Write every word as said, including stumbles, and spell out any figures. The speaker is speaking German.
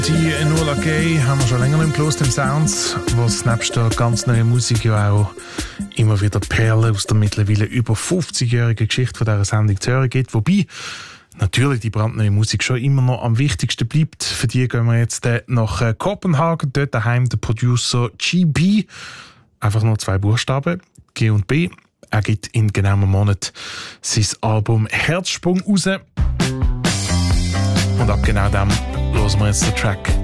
Die Enola Gay haben wir schon länger im Kloster im Sounds, was nebst der ganz neuen Musik ja auch immer wieder Perlen aus der mittlerweile über fünfzigjährigen Geschichte von dieser Sendung zu hören gibt. Wobei natürlich die brandneue Musik schon immer noch am wichtigsten bleibt. Für die gehen wir jetzt nach Kopenhagen, dort daheim der Producer G B. Einfach nur zwei Buchstaben, G und B. Er gibt in genau einem Monat sein Album Herzsprung raus. Und ab genau dem hören wir jetzt den Track